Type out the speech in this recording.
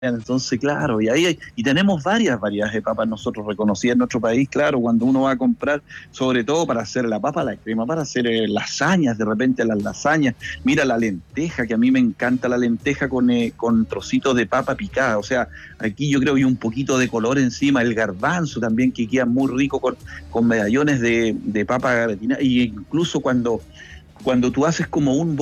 Entonces, claro, y tenemos varias variedades de papas nosotros reconocidas en nuestro país, claro, cuando uno va a comprar, sobre todo para hacer la papa, la crema, para hacer lasañas, de repente las lasañas, mira la lenteja, que a mí me encanta la lenteja con trocitos de papa picada, o sea, aquí yo creo que hay un poquito de color encima, el garbanzo también que queda muy rico con medallones de papa gratinada, y incluso cuando tú haces como un